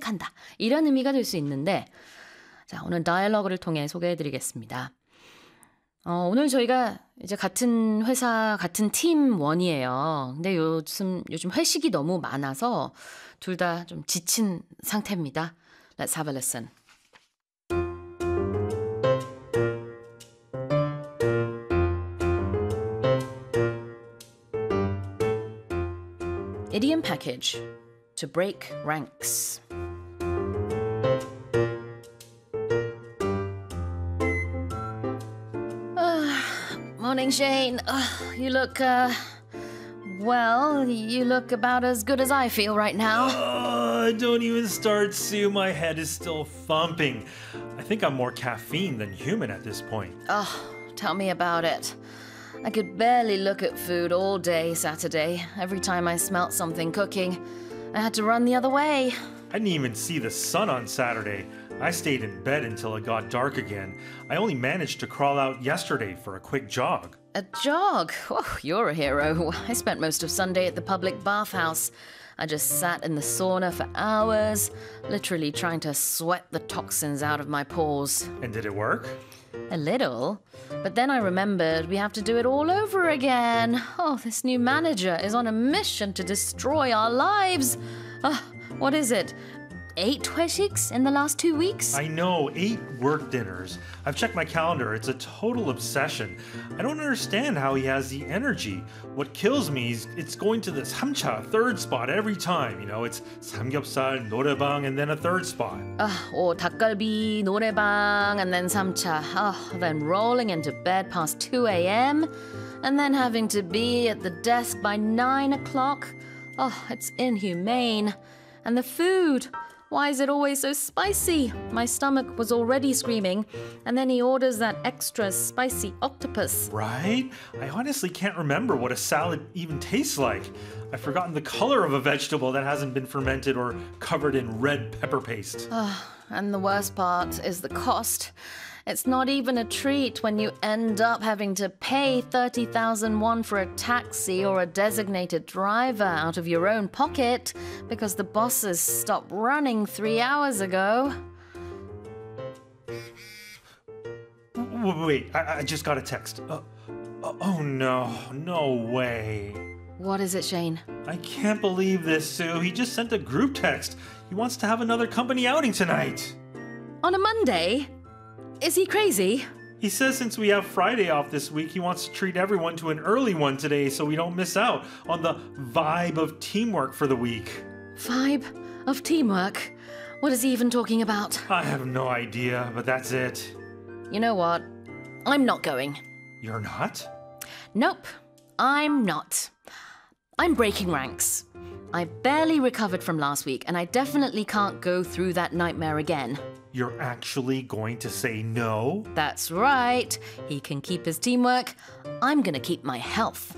선택한다. 이런 의미가 될 수 있는데 자, 오늘 다이얼로그를 통해 소개해드리겠습니다. 오늘 저희가 이제 같은 회사, 같은 팀원이에요. 근데 요즘 회식이 너무 많아서 둘 다 좀 지친 상태입니다. Let's have a listen. Idiom package. To break ranks. Morning, Shane. You look, well, you look about as good as I feel right now. Don't even start, Sue. My head is still thumping. I think I'm more caffeine than human at this point. Tell me about it. I could barely look at food all day Saturday. Every time I smelt something cooking, I had to run the other way. I didn't even see the sun on Saturday. I stayed in bed until it got dark again. I only managed to crawl out yesterday for a quick jog. A jog? Oh, you're a hero. I spent most of Sunday at the public bathhouse. I just sat in the sauna for hours, literally trying to sweat the toxins out of my pores. And did it work? A little. But then I remembered we have to do it all over again. Oh, this new manager is on a mission to destroy our lives. What is it? 8 회식s in the last 2 weeks? I know, 8 work dinners. I've checked my calendar. It's a total obsession. I don't understand how he has the energy. What kills me is it's going to the 삼차, third spot every time. You know, it's 삼겹살, 노래방, and then a third spot. Or 닭갈비, 노래방, and then 삼차. Then rolling into bed past 2 a.m. and then having to be at the desk by 9 o'clock. It's inhumane. And the food. Why is it always so spicy? My stomach was already screaming, and then he orders that extra spicy octopus. Right? I honestly can't remember what a salad even tastes like. I've forgotten the color of a vegetable that hasn't been fermented or covered in red pepper paste. And the worst part is the cost. It's not even a treat when you end up having to pay 30,000 won for a taxi or a designated driver out of your own pocket because the bosses stopped running 3 hours ago. Wait, I just got a text. Oh no way. What is it, Shane? I can't believe this, Sue. He just sent a group text. He wants to have another company outing tonight. On a Monday? Is he crazy? He says since we have Friday off this week, he wants to treat everyone to an early one today so we don't miss out on the vibe of teamwork for the week. Vibe of teamwork? What is he even talking about? I have no idea, but that's it. You know what? I'm not going. You're not? Nope, I'm not. I'm breaking ranks. I barely recovered from last week, and I definitely can't go through that nightmare again. You're actually going to say no? That's right. He can keep his teamwork. I'm gonna keep my health.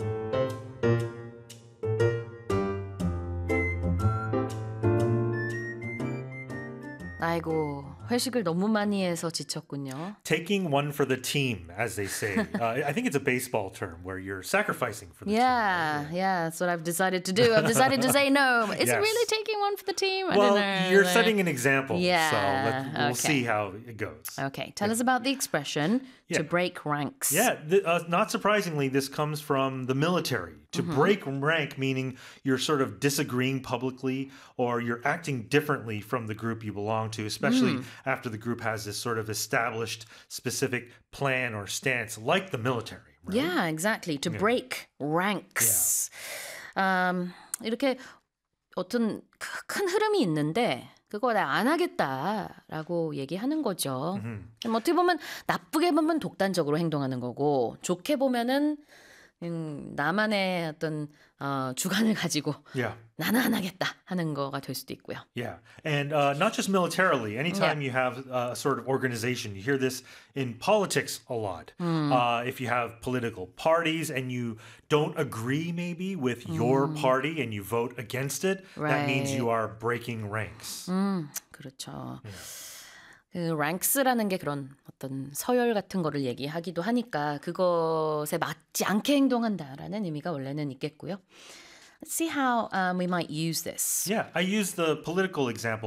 아이고, 회식을 너무 많이 해서 지쳤군요. Taking one for the team, as they say. I think it's a baseball term where you're sacrificing for the team. Yeah, that's what I've decided to do. I've decided to say no. Is it really taking one for the team? I Well, don't know. you're setting an example, Yeah, so we'll okay. see how it goes. Okay, tell us about the expression to break ranks. Yeah, not surprisingly, this comes from the military. To break rank, meaning you're sort of disagreeing publicly or you're acting differently from the group you belong to, especially after the group has this sort of established specific plan or stance like the military. Right? Yeah, exactly. To break ranks. 이렇게 어떤 큰 흐름이 있는데 그거 내가 안 하겠다라고 얘기하는 거죠. 어떻게 보면 나쁘게 보면 독단적으로 행동하는 거고 좋게 보면은 나만의 어떤 주관을 가지고 나는 안 하겠다 하는 거가 될 수도 있고요. Yeah, and not just militarily. Anytime you have a sort of organization, you hear this in politics a lot. If you have political parties and you don't agree maybe with your party and you vote against it, that means you are breaking ranks. 그렇죠. 그 ranks라는 게 그런 어떤 서열 같은 거를 얘기하기도 하니까 그것에 맞지 않게 행동한다라는 의미가 원래는 있겠고요. Let's see how we might use this. Yeah, I use the political example